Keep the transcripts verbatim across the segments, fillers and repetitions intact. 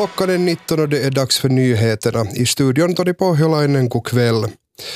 Klockan är nitton och det är dags för nyheterna. I studion tar de på Hjolainen, god kväll.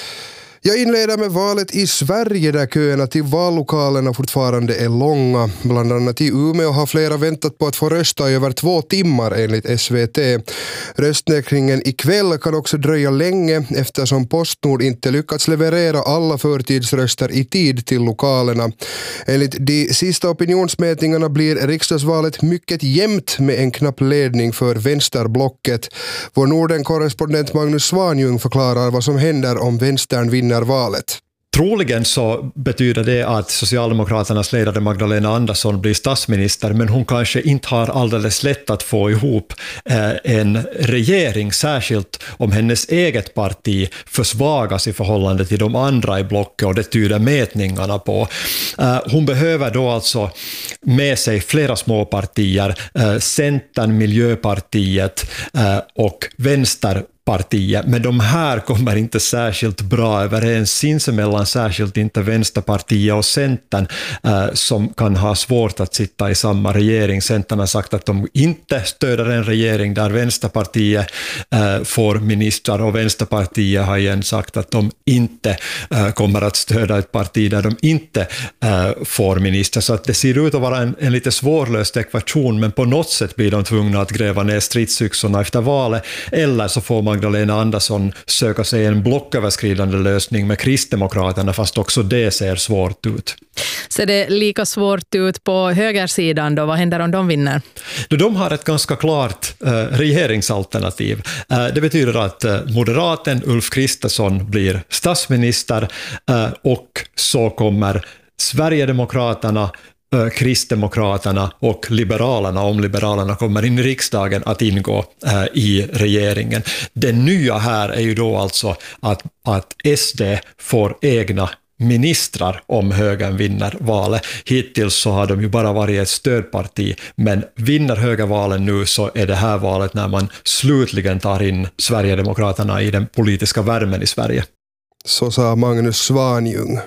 Jag inleder med valet i Sverige där köerna till vallokalerna fortfarande är långa. Bland annat i Umeå har flera väntat på att få rösta i över två timmar enligt S V T. Röstnäkringen ikväll kan också dröja länge eftersom Postnord inte lyckats leverera alla förtidsröster i tid till lokalerna. Enligt de sista opinionsmätningarna blir riksdagsvalet mycket jämnt med en knapp ledning för vänsterblocket. Vår Norden-korrespondent Magnus Svanjung förklarar vad som händer om vänstern vinner valet. Troligen så betyder det att Socialdemokraternas ledare Magdalena Andersson blir statsminister, men hon kanske inte har alldeles lätt att få ihop eh, en regering, särskilt om hennes eget parti försvagas i förhållande till de andra i blocket, och det tyder mätningarna på. Eh, hon behöver då alltså med sig flera små partier, eh, Centern, Miljöpartiet eh, och Vänster partiet, men de här kommer inte särskilt bra överens sinsemellan, särskilt inte Vänsterpartiet och Centern eh, som kan ha svårt att sitta i samma regering. Centern har sagt att de inte stöder en regering där Vänsterpartiet eh, får ministrar, och Vänsterpartiet har igen sagt att de inte eh, kommer att stödja ett parti där de inte eh, får ministrar. Så att det ser ut att vara en, en lite svårlöst ekvation, men på något sätt blir de tvungna att gräva ner stridsyxorna efter valet, eller så får man Magdalena Andersson söka sig en blocköverskridande lösning med Kristdemokraterna, fast också det ser svårt ut. Ser det lika svårt ut på högersidan då? Vad händer om de vinner? De har ett ganska klart eh, regeringsalternativ. Eh, det betyder att eh, moderaten Ulf Kristersson blir statsminister eh, och så kommer Sverigedemokraterna, Kristdemokraterna och Liberalerna, om Liberalerna kommer in i riksdagen, att ingå äh, i regeringen. Det nya här är ju då alltså att, att S D får egna ministrar om högern vinner valet. Hittills så har de ju bara varit ett stödparti, men vinner högervalen nu så är det här valet när man slutligen tar in Sverigedemokraterna i den politiska värmen i Sverige. Så sa Magnus Svanjung.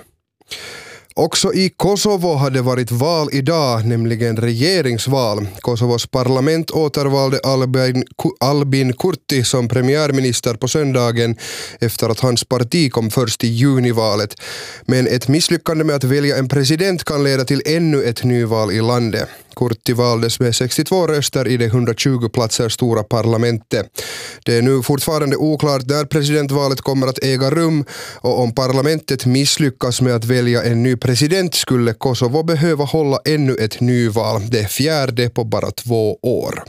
Också i Kosovo hade varit val idag, nämligen regeringsval. Kosovos parlament återvalde Albin, Albin Kurti som premiärminister på söndagen efter att hans parti kom först i junivalet. Men ett misslyckande med att välja en president kan leda till ännu ett nyval i landet. Kurti valdes med sextiotvå röster i det hundratjugo platser stora parlamentet. Det är nu fortfarande oklart när presidentvalet kommer att äga rum, och om parlamentet misslyckas med att välja en ny president skulle Kosovo behöva hålla ännu ett nyval, det fjärde på bara två år.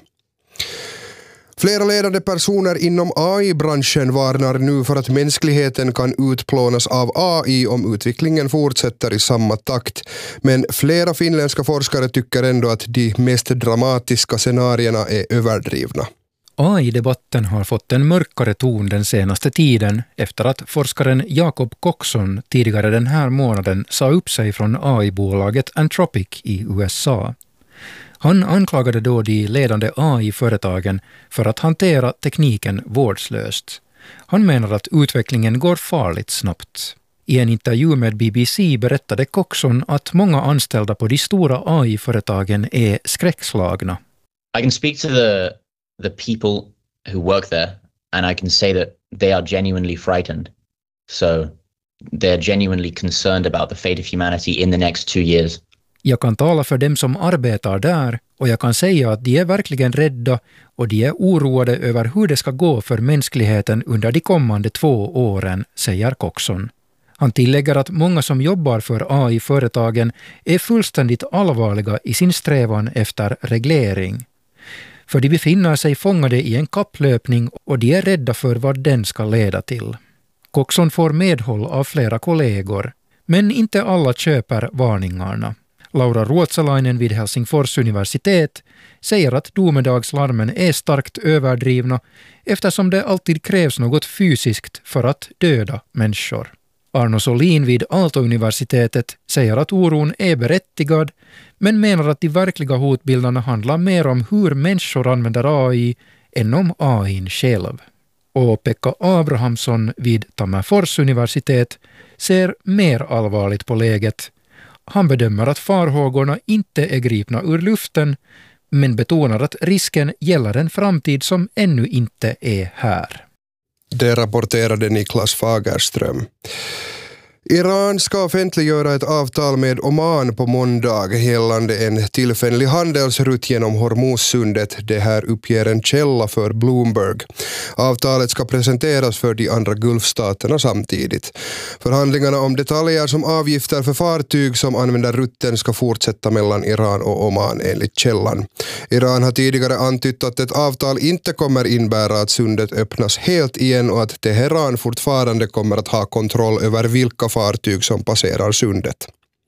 Flera ledande personer inom A I-branschen varnar nu för att mänskligheten kan utplånas av A I om utvecklingen fortsätter i samma takt. Men flera finländska forskare tycker ändå att de mest dramatiska scenarierna är överdrivna. A I-debatten har fått en mörkare ton den senaste tiden efter att forskaren Jacob Coxon tidigare den här månaden sa upp sig från A I-bolaget Anthropic i U S A. Han anklagade då de ledande A I-företagen för att hantera tekniken vårdslöst. Han menar att utvecklingen går farligt snabbt. I en intervju med B B C berättade Coxon att många anställda på de stora A I-företagen är skräckslagna. I can speak to the the people who work there, and I can say that they are genuinely frightened. So they are genuinely concerned about the fate of humanity in the next two years. Jag kan tala för dem som arbetar där, och jag kan säga att de är verkligen rädda och de är oroade över hur det ska gå för mänskligheten under de kommande två åren, säger Coxon. Han tillägger att många som jobbar för A I-företagen är fullständigt allvarliga i sin strävan efter reglering. För de befinner sig fångade i en kapplöpning och de är rädda för vad den ska leda till. Coxon får medhåll av flera kollegor, men inte alla köper varningarna. Laura Ruotsalainen vid Helsingfors universitet säger att domedagslarmen är starkt överdrivna eftersom det alltid krävs något fysiskt för att döda människor. Arno Solin vid Aalto-universitetet säger att oron är berättigad, men menar att de verkliga hotbilderna handlar mer om hur människor använder A I än om A I själv. Och Pekka Abrahamsson vid Tammerfors universitet ser mer allvarligt på läget. Han bedömer att farhågorna inte är gripna ur luften, men betonar att risken gäller en framtid som ännu inte är här. Det rapporterade Niklas Fagerström. Iran ska offentliggöra ett avtal med Oman på måndag gällande en tillfällig handelsrutt genom Hormuzsundet. Det här uppger en källa för Bloomberg. Avtalet ska presenteras för de andra gulfstaterna samtidigt. Förhandlingarna om detaljer som avgifter för fartyg som använder rutten ska fortsätta mellan Iran och Oman enligt källan. Iran har tidigare antytt att ett avtal inte kommer innebära att sundet öppnas helt igen och att Teheran fortfarande kommer att ha kontroll över vilka fartyg som passerar sundet.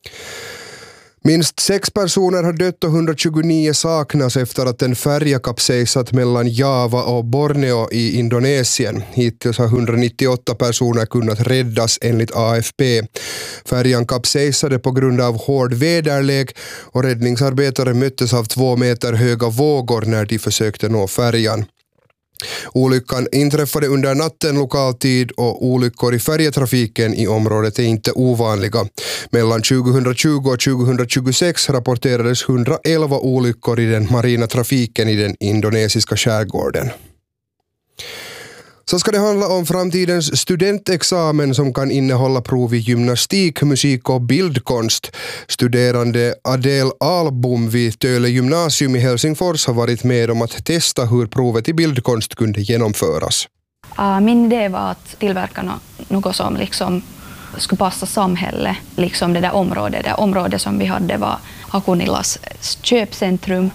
Minst sex personer har dött och hundratjugonio saknas efter att en färja kapsejsat mellan Java och Borneo i Indonesien. Hittills har hundranittioåtta personer kunnat räddas enligt A F P. Färjan kapsejsade på grund av hård väderlek och räddningsarbetare möttes av två meter höga vågor när de försökte nå färjan. Olyckan inträffade under natten lokal tid och olyckor i färjetrafiken i området är inte ovanliga. Mellan tjugohundratjugo och tjugohundratjugosex rapporterades hundraelva olyckor i den marina trafiken i den indonesiska skärgården. Så ska det handla om framtidens studentexamen som kan innehålla prov i gymnastik, musik och bildkonst. Studerande Adele Albom vid Töle gymnasium i Helsingfors har varit med om att testa hur provet i bildkonst kunde genomföras. Min idé var att tillverka något som liksom skulle passa samhället, liksom det där området. Det området som vi hade var Hakunilas köpcentrum.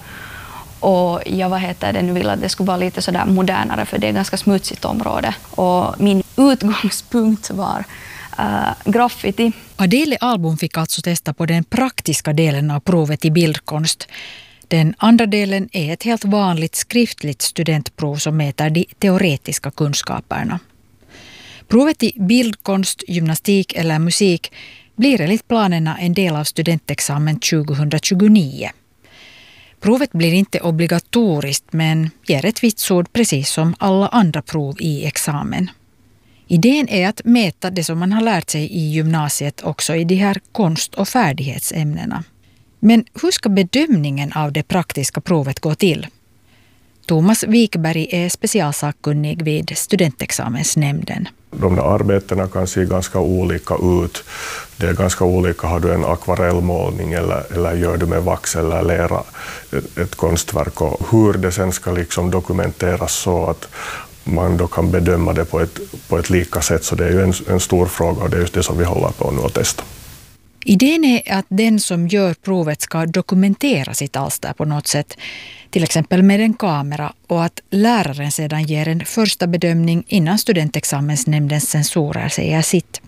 Och jag vad heter det, nu vill att det skulle vara lite sådär modernare för det är ett ganska smutsigt område. Och min utgångspunkt var äh, graffiti. Adele Albom fick alltså testa på den praktiska delen av provet i bildkonst. Den andra delen är ett helt vanligt skriftligt studentprov som mäter de teoretiska kunskaperna. Provet i bildkonst, gymnastik eller musik blir enligt planerna en del av studentexamen tjugohundratjugonio. Provet blir inte obligatoriskt men ger ett vitsord precis som alla andra prov i examen. Idén är att mäta det som man har lärt sig i gymnasiet också i de här konst- och färdighetsämnena. Men hur ska bedömningen av det praktiska provet gå till? Thomas Wikberg är specialsakkunnig vid studentexamensnämnden. De där arbetena kan se ganska olika ut. Det är ganska olika, har du en akvarellmålning eller, eller gör du med vax eller lera ett, ett konstverk och hur det sen ska liksom dokumenteras så att man då kan bedöma det på ett, på ett lika sätt. Så det är ju en, en stor fråga och det är just det som vi håller på nu att testa. Idén är att den som gör provet ska dokumentera sitt alster på något sätt, till exempel med en kamera, och att läraren sedan ger en första bedömning innan studentexamensnämndens censorer säger sitt.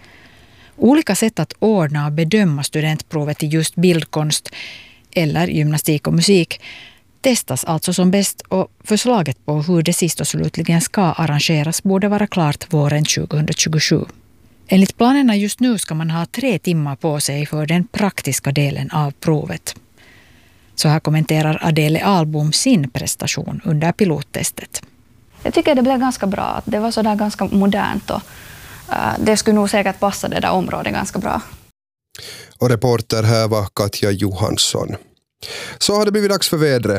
Olika sätt att ordna och bedöma studentprovet i just bildkonst eller gymnastik och musik testas alltså som bäst och förslaget på hur det sist och slutligen ska arrangeras borde vara klart våren tjugohundratjugosju. Enligt planerna just nu ska man ha tre timmar på sig för den praktiska delen av provet. Så här kommenterar Adele Albom sin prestation under pilottestet. Jag tycker det blev ganska bra. Det var sådär ganska modernt och uh, det skulle nog säkert passa det där området ganska bra. Och reporter här var Katja Johansson. Så har det blivit dags för vädret.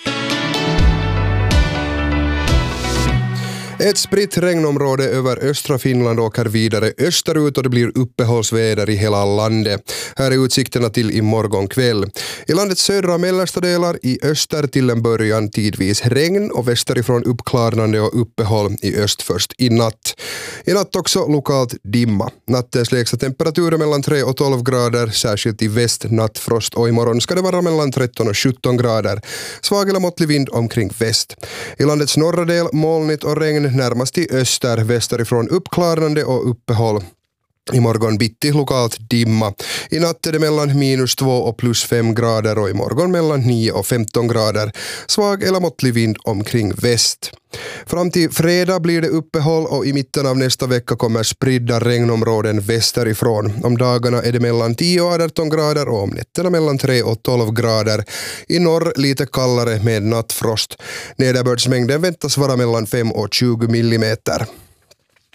Ett spritt regnområde över östra Finland åker vidare österut och det blir uppehållsväder i hela landet. Här är utsikterna till imorgon kväll. I landets södra och mellersta delar i öster till en början tidvis regn och västerifrån uppklarnande och uppehåll i öst först i natt. I natt också lokalt dimma. Nattens lägsta temperaturer mellan tre och tolv grader, särskilt i väst nattfrost och imorgon ska det vara mellan tretton och sjutton grader. Svag eller måttlig vind omkring väst. I landets norra del molnigt och regn närmast i öster, västerifrån uppklarnande och uppehåll. I morgon bitti lokalt dimma. I natt är det mellan minus två och plus fem grader och i morgon mellan nio och femton grader. Svag eller måttlig vind omkring väst. Fram till fredag blir det uppehåll och i mitten av nästa vecka kommer spridda regnområden västerifrån. Om dagarna är det mellan tio och arton grader och om nätterna mellan tre och tolv grader. I norr lite kallare med nattfrost. Nederbördsmängden väntas vara mellan fem och tjugo millimeter.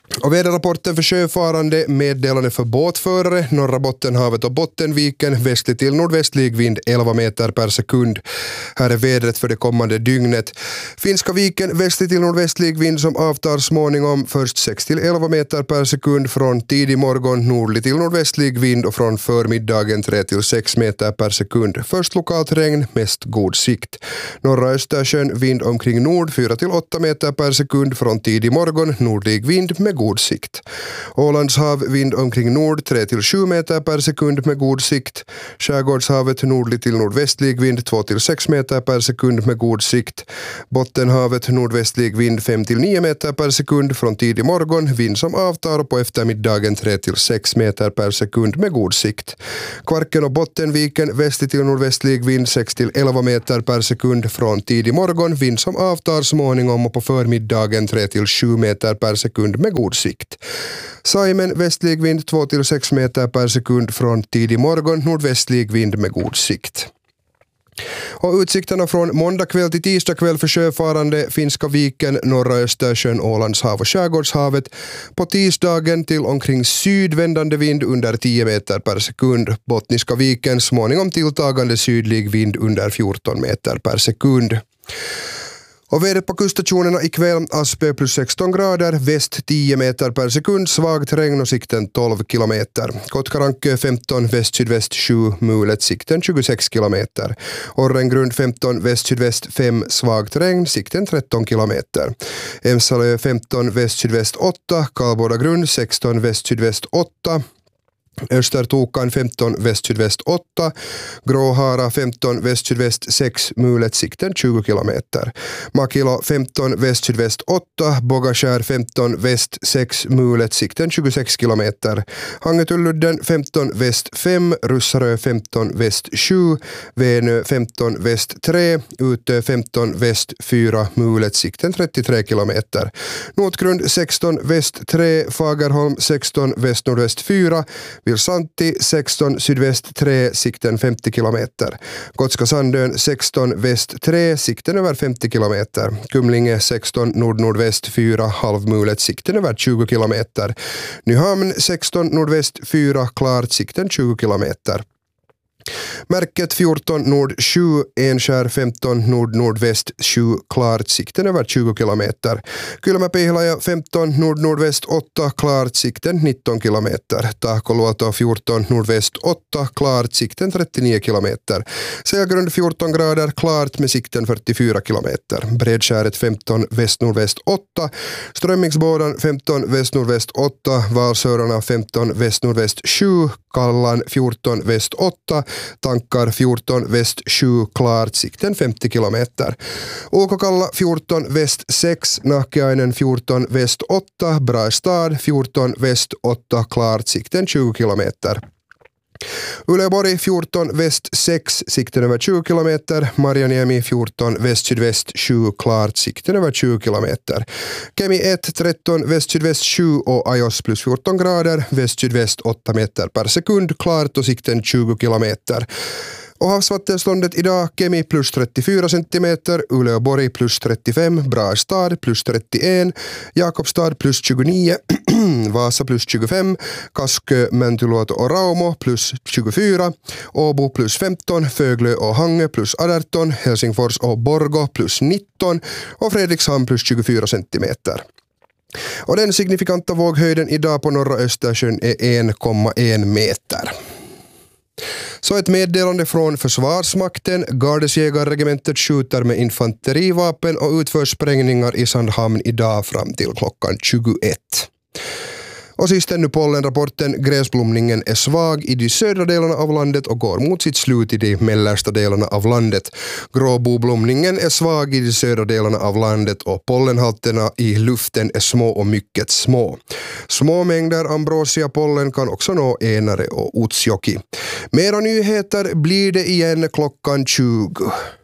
Och väderrapporten för sjöfarande, meddelande för båtförare, norra Bottenhavet och Bottenviken, västlig till nordvästlig vind elva meter per sekund. Här är vädret för det kommande dygnet. Finska viken, västlig till nordvästlig vind som avtar småningom, först sex till elva meter per sekund från tidig morgon, nordlig till nordvästlig vind och från förmiddagen tre till sex meter per sekund. Först lokalt regn, mest god sikt. Norra Östersjön, vind omkring nord, fyra till åtta meter per sekund från tidig morgon, nordlig vind med god sikt. Ålandshav, vind omkring nord, tre till sju meter per sekund med god sikt. Skärgårdshavet, nordlig till nordvästlig vind, två till sex meter per sekund med god sikt. Bottenhavet, nordvästlig vind, fem till nio meter per sekund från tidig morgon, vind som avtar på eftermiddagen tre till sex meter per sekund med god sikt. Kvarken och Bottenviken, västlig till nordvästlig vind, sex till elva meter per sekund från tidig morgon, vind som avtar småningom och på förmiddagen tre till sju meter per sekund med god sikt. Saimen, västlig vind, två till sex meter per sekund från tidig morgon, nordvästlig vind med god sikt. Och utsikterna från måndag kväll till tisdag kväll för sjöfarande, Finska viken, norra Östersjön, Ålandshav och Skärgårdshavet. På tisdagen till omkring sydvändande vind under tio meter per sekund. Bottniska viken, småningom tilltagande sydlig vind under fjorton meter per sekund. Och vädret på kuststationerna ikväll, Aspö plus sexton grader, väst tio meter per sekund, svagt regn och sikten tolv kilometer. Kotkarankö femton, väst sydväst sju, mulet sikten tjugosex kilometer. Orrengrund femton, väst sydväst fem, svagt regn, sikten tretton kilometer. Emsalö femton, väst sydväst åtta, Karlboda grund sexton, väst sydväst åtta. Östertokan femton, väst sydväst åtta, Gråhara femton, väst sydväst sex, mulet sikten tjugo kilometer. Makilo femton, väst sydväst åtta, Bogaskär femton, väst sex, mulet sikten tjugosex kilometer. Hangetulludden femton, väst fem, Russarö femton, väst sju, Venö femton, väst tre, Utö femton, väst fyra, mulet sikten trettiotre kilometer. Notgrund sexton, väst tre, Fagerholm sexton, väst nordväst fyra, Vilsanti sexton, sydväst tre, sikten femtio kilometer. Gotska Sandön sexton, väst tre, sikten över femtio kilometer. Kumlinge sexton, nord-nordväst fyra, halvmulet, sikten över tjugo kilometer. Nyhamn sexton, nordväst fyra, klart, sikten tjugo kilometer. Märket fjorton, nord sju, Enskär femton, nord-nordväst sju, klart, sikten över tjugo kilometer. Kylmäpihlaja femton, nord-nordväst åtta, klart, sikten nitton kilometer. Tahkoluoto fjorton, nordväst åtta, klart, sikten trettionio kilometer. Selgrund fjorton grader, klart med sikten fyrtiofyra kilometer. Bredskäret femton, väst-nordväst åtta, Strömmingsbådan femton, väst-nordväst åtta, Valsörarna femton, väst-nordväst sju, Kallan fjorton, väst åtta, Tankar fjorton, väst sju, klart, sikten femtio kilometer. Åkokalla fjorton, väst sex, Nahkiainen fjorton, väst åtta, Brastad fjorton, väst åtta, klart, sikten tjugo kilometer. Uleåborg fjorton, väst sex, sikten över tjugo kilometer. Marjaniemi fjorton, väst sydväst sju, klart, sikten över tjugo kilometer. Kemi ett, tretton, väst sydväst sju och Ajos plus fjorton grader, väst sydväst åtta meter per sekund, klart och sikten tjugo kilometer. Och havsvattenståndet idag, Kemi plus trettiofyra centimeter, Uleåborg plus trettiofem, Brastad plus trettioen, Jakobstad plus tjugonio, Vasa plus tjugofem, Kaskö, Mäntyluoto och Raumo plus tjugofyra, Åbo plus femton, Föglö och Hangö plus arton, Helsingfors och Borgå plus nitton och Fredrikshamn plus tjugofyra centimeter. Och den signifikanta våghöjden idag på norra Östersjön är en komma en meter. Så ett meddelande från Försvarsmakten. Gardesjägarregementet skjuter med infanterivapen och utför sprängningar i Sandhamn idag fram till klockan tjugoett. Och sist ännu pollenrapporten. Gräsblomningen är svag i de södra delarna av landet och går mot sitt slut i de mellersta delarna av landet. Gråboblomningen är svag i de södra delarna av landet och pollenhalterna i luften är små och mycket små. Små mängder ambrosiapollen kan också nå Enare och Utsjoki. Mera nyheter blir det igen klockan tjugo.